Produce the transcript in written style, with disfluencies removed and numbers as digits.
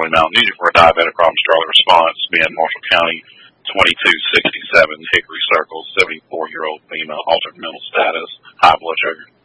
Analgesia for a diabetic problem, Charlie response being Marshall County 2267, Hickory Circle, 74-year-old female, altered mental status, high blood sugar.